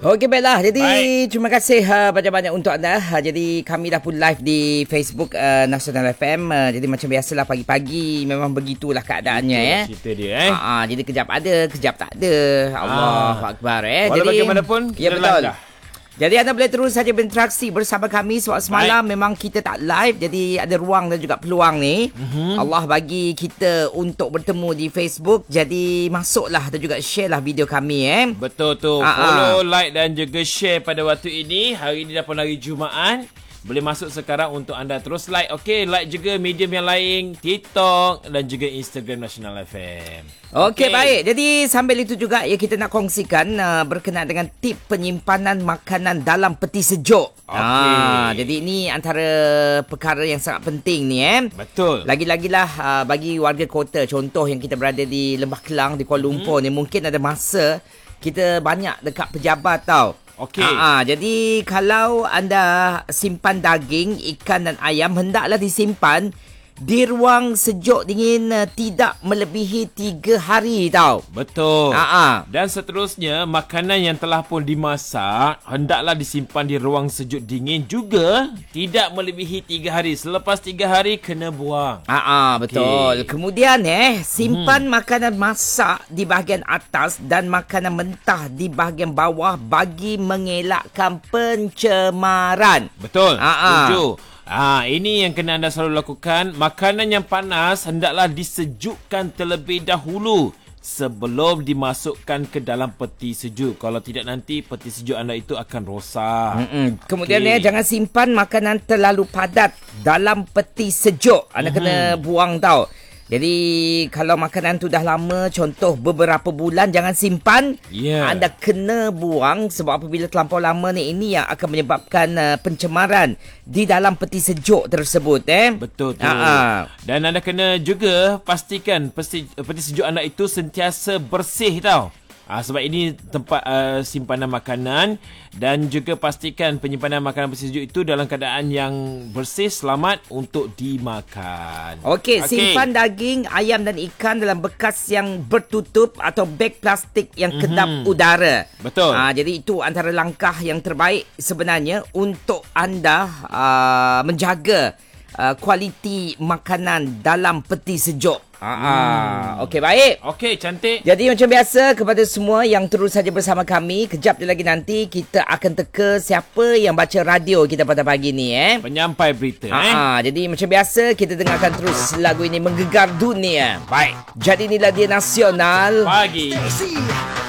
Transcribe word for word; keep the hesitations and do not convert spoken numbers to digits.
Okey, baiklah. Jadi Baik. terima kasih uh, banyak-banyak untuk anda. Uh, jadi kami dah pun live di Facebook uh, Nasional F M. Uh, jadi macam biasalah pagi-pagi memang begitulah keadaannya ya. Cerita dia eh. Uh, uh, jadi kejap ada, kejap tak ada. Allahu Ah. akbar eh. Walau Jadi bagaimanapun ya kita betul. live dah. Jadi anda boleh terus saja berinteraksi bersama kami sebab semalam Baik. memang kita tak live, jadi ada ruang dan juga peluang ni. Mhm. Allah bagi kita untuk bertemu di Facebook, jadi masuklah dan juga share lah video kami eh. Betul tu. Ah, Follow, ah. like dan juga share pada waktu ini. Hari ini dah pun hari Jumaat. Boleh masuk sekarang untuk anda terus like. Okey, like juga medium yang lain, TikTok dan juga Instagram Nasional F M. Okey, baik. Jadi sambil itu juga ya kita nak kongsikan uh, berkenaan dengan tip penyimpanan makanan dalam peti sejuk. Okey. Ah, jadi ini antara perkara yang sangat penting ni eh. Betul. Lagi-lagilah uh, bagi warga kota, contoh yang kita berada di Lembah Kelang, di Kuala Lumpur hmm. ni, mungkin ada masa kita banyak dekat pejabat tau. Okey. Ha, jadi kalau anda simpan daging, ikan dan ayam, hendaklah disimpan di ruang sejuk dingin uh, tidak melebihi tiga hari tau. Betul. Ha. Dan seterusnya, makanan yang telah pun dimasak hendaklah disimpan di ruang sejuk dingin juga tidak melebihi tiga hari. Selepas tiga hari kena buang. Ah, betul. Okey. Kemudian eh simpan Hmm. makanan masak di bahagian atas dan makanan mentah di bahagian bawah bagi mengelakkan pencemaran. Betul. Ah, ah. Setuju. Ah, ini yang kena anda selalu lakukan. Makanan yang panas hendaklah disejukkan terlebih dahulu sebelum dimasukkan ke dalam peti sejuk. Kalau tidak nanti peti sejuk anda itu akan rosak. Mm-mm. Kemudian Okey. eh jangan simpan makanan terlalu padat dalam peti sejuk. Anda Mhm. kena buang tau. Jadi kalau makanan tu dah lama, contoh beberapa bulan, jangan simpan. Ya. Anda kena buang sebab apabila terlampau lama ni, ini yang akan menyebabkan uh, pencemaran di dalam peti sejuk tersebut eh. Betul tu. Ha-ha. Dan anda kena juga pastikan peti, peti sejuk anda itu sentiasa bersih tau. Ah, sebab ini tempat uh, simpanan makanan, dan juga pastikan penyimpanan makanan peti sejuk itu dalam keadaan yang bersih, selamat untuk dimakan. Okey, Okey. simpan daging, ayam dan ikan dalam bekas yang bertutup atau beg plastik yang kedap Mhm. udara. Betul. Ah, jadi itu antara langkah yang terbaik sebenarnya untuk anda uh, menjaga uh, kualiti makanan dalam peti sejuk. Ah, hmm. Okey, baik. Okey, cantik. Jadi macam biasa, kepada semua yang terus saja bersama kami, kejap lagi nanti kita akan teka siapa yang baca radio kita pada pagi ni eh. Penyampai berita eh. Ah, jadi macam biasa kita dengarkan terus lagu ini menggegar dunia. Baik. Jadi inilah dia Nasional Pagi.